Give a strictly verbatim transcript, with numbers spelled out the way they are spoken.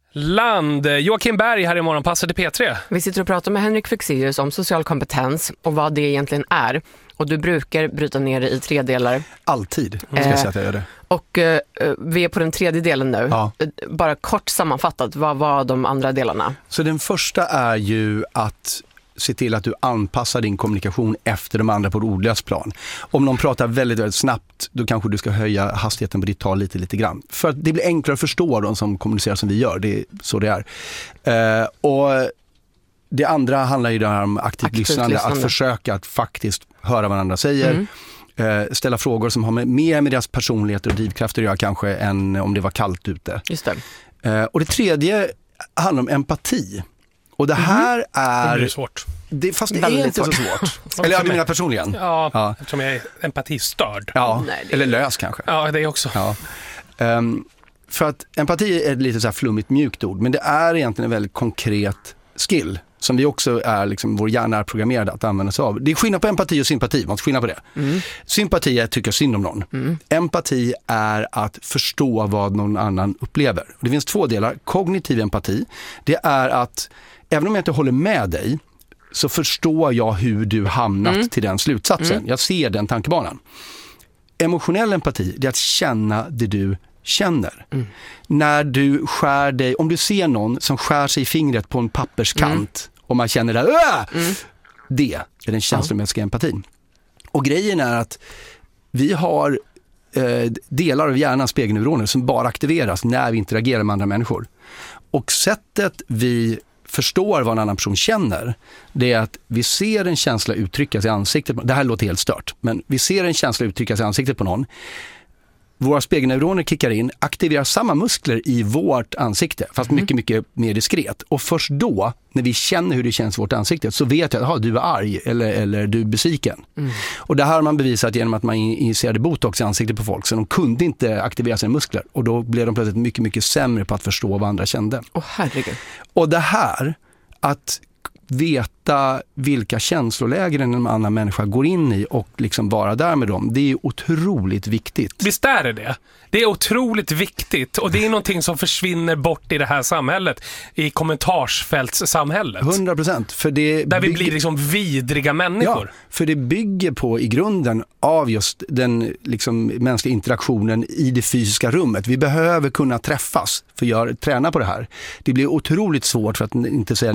Land. Joakim Berg här i Morgonpasset i P tre. Vi sitter och pratar med Henrik Fexeus om social kompetens och vad det egentligen är. Och du brukar bryta ner det i tre delar. Alltid, ska jag säga att jag gör det. Och eh, vi är på den tredje delen nu. Ja. Bara kort sammanfattat, vad var de andra delarna? Så den första är ju att se till att du anpassar din kommunikation efter de andra på ett ordlöst plan. Om någon pratar väldigt, väldigt snabbt, då kanske du ska höja hastigheten på ditt tal lite, lite grann. För att det blir enklare att förstå de som kommunicerar som vi gör. Det är så det är. Eh, och det andra handlar ju om aktivt, aktivt lyssnande, lyssnande. Att försöka att faktiskt höra vad andra säger. Mm. Eh, ställa frågor som har med, mer med deras personligheter och drivkrafter att göra kanske än om det var kallt ute. Just det. Eh, och det tredje handlar om empati. Och det här mm. är... Det blir svårt. Det, fast det Väldigt är inte svårt. så svårt. Eller jag menar personligen. Ja, ja, eftersom jag är empatistörd. Ja, Nej, det... eller lös kanske. Ja, det är också. Ja. Um, för att empati är ett lite så här flummigt mjukt ord, men det är egentligen en väldigt konkret skill som vi också är, liksom, vår hjärna är programmerad att använda sig av. Det är skillnad på empati och sympati, man ska skillnad på det. Mm. Sympati är att tycka synd om någon. Mm. Empati är att förstå vad någon annan upplever. Det finns två delar. Kognitiv empati, det är att även om jag inte håller med dig så förstår jag hur du hamnat mm. till den slutsatsen. Mm. Jag ser den tankebanan. Emotionell empati, det är att känna det du känner. Mm. När du skär dig, om du ser någon som skär sig i fingret på en papperskant mm. och man känner det, mm. det är den känslomässiga empatin. Och grejen är att vi har eh, delar av hjärnans spegelneuroner som bara aktiveras när vi interagerar med andra människor. Och sättet vi förstår vad en annan person känner, det är att vi ser en känsla uttryckas i ansiktet. Det här låter helt stört, men vi ser en känsla uttryckas i ansiktet på någon. Våra spegelneuroner kickar in, aktiverar samma muskler i vårt ansikte, fast mycket, mycket mer diskret. Och först då, när vi känner hur det känns i vårt ansikte, så vet jag att du är arg eller, eller du är besviken. Mm. Och det här har man bevisat genom att man injicerade botox i ansiktet på folk, så de kunde inte aktivera sina muskler. Och då blev de plötsligt mycket, mycket sämre på att förstå vad andra kände. Åh, herregud. Och det här, att veta vilka känslolägen en annan människa går in i och liksom vara där med dem, det är otroligt viktigt. Visst är det det? Det är otroligt viktigt och det är någonting som försvinner bort i det här samhället, i kommentarsfältssamhället. hundra procent. För det där bygger... vi blir liksom vidriga människor. Ja, för det bygger på i grunden av just den liksom mänskliga interaktionen i det fysiska rummet. Vi behöver kunna träffas för att göra, träna på det här. Det blir otroligt svårt, för att inte säga